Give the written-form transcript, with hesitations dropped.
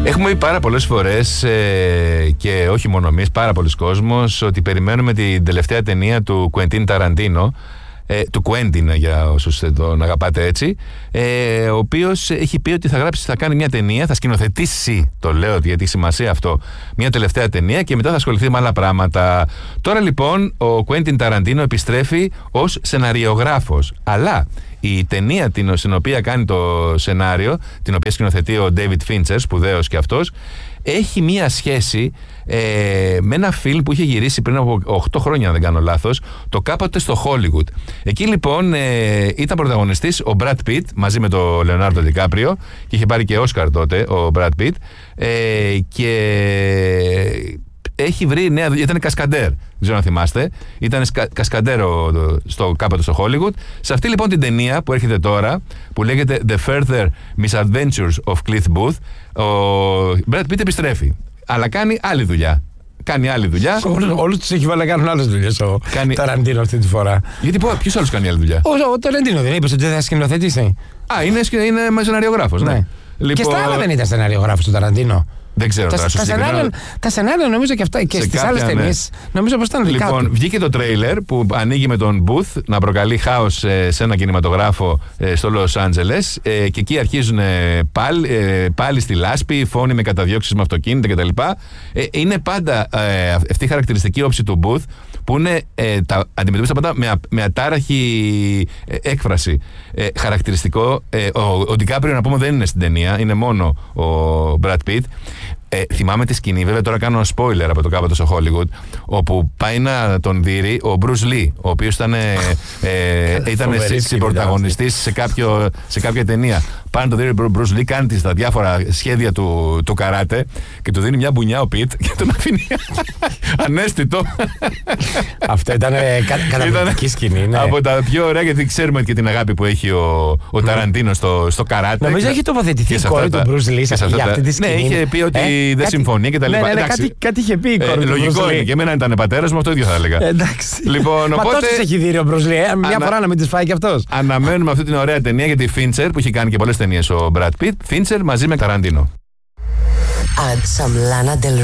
Έχουμε πει πάρα πολλές φορές και όχι μόνο εμείς, πάρα πολλοί κόσμος, ότι περιμένουμε την τελευταία ταινία του Κουεντίν Ταραντίνο, του Κουέντιν για όσους τον αγαπάτε έτσι, ο οποίος έχει πει ότι θα κάνει μια ταινία, θα σκηνοθετήσει, το λέω γιατί έχει σημασία αυτό, μια τελευταία ταινία και μετά θα ασχοληθεί με άλλα πράγματα. Τώρα λοιπόν ο Κουέντιν Ταραντίνο επιστρέφει ως σεναριογράφος, αλλά η ταινία στην οποία κάνει το σενάριο, την οποία σκηνοθετεί ο David Fincher, σπουδαίος και αυτός, έχει μία σχέση με ένα φιλμ που είχε γυρίσει πριν από 8 χρόνια, αν δεν κάνω λάθος, το κάποτε στο Hollywood. Εκεί λοιπόν ήταν πρωταγωνιστής ο Brad Pitt μαζί με τον Leonardo DiCaprio και είχε πάρει και Oscar τότε ο Brad Pitt, και έχει βρει νέα δουλειά, ήταν κασκαντέρ, δεν ξέρω αν θυμάστε, ήταν κασκαντέρ στο κάποτε στο Hollywood. Σε αυτή λοιπόν την ταινία που έρχεται τώρα, που λέγεται The Further Misadventures of Cliff Booth, ο Brad Pitt επιστρέφει, αλλά κάνει άλλη δουλειά. Όλους τους έχει βάλει να κάνουν άλλες δουλειές ο Ταραντίνο αυτή τη φορά. Γιατί ποιος άλλος κάνει άλλη δουλειά? Ο Ταραντίνο δεν είπες ότι δεν θα σκηνοθετήσει? Είναι σεναριογράφος, ναι. Λοιπόν, και στα άλλα δεν ήταν σεναριογράφος του Ταραντίνο. Δεν ξέρω τα σενάρια νομίζω και αυτά και στις άλλες ταινίες νομίζω πως ήταν δικά του. Βγήκε το τρέιλερ που ανοίγει με τον Booth να προκαλεί χάος σε ένα κινηματογράφο στο Λος Άντζελες, και εκεί αρχίζουν πάλι στη λάσπη, φόνοι με καταδιώξεις με αυτοκίνητα κτλ. Είναι πάντα αυτή η χαρακτηριστική όψη του Booth που είναι, αντιμετωπίζει τα πάντα με ατάραχη έκφραση. Χαρακτηριστικό, ο DiCaprio να πούμε δεν είναι στην ταινία, είναι μόνο ο Brad Pitt. Θυμάμαι τη σκηνή, βέβαια τώρα κάνω spoiler από το κάποτε στο Hollywood, όπου πάει να τον δείρει ο Bruce Lee, ο οποίος ήταν συμπρωταγωνιστής σε κάποια ταινία. Πάει να τον δείρει ο Bruce Lee, κάνει τα διάφορα σχέδια του καράτε και του δίνει μια μπουνιά ο Πιτ και τον αφήνει ανέστητο. Αυτό ήταν καταπληκτική σκηνή. Ναι. Από τα πιο ωραία, γιατί ξέρουμε και την αγάπη που έχει ο Ταραντίνο στο καράτε. Νομίζω έχει τοποθετηθεί η κόρη του Bruce Lee για αυτή τη σκηνή. Ναι, είχε πει ότι δεν συμφωνεί και τα λοιπά. Κάτι είχε πει η κόρη του. Λογικό είναι. Και εμένα ήταν πατέρας μου, αυτό ίδιο θα έλεγα. Εντάξει. Λοιπόν, μα οπότε. Τόσους έχει δει ο Bruce Lee, μια φορά να μην τις φάει κι αυτός. Αναμένουμε αυτή την ωραία ταινία για τη Fincher που έχει κάνει και πολλές ταινίες ο Brad Pitt. Fincher μαζί με Ταραντίνο. Add some Lana Del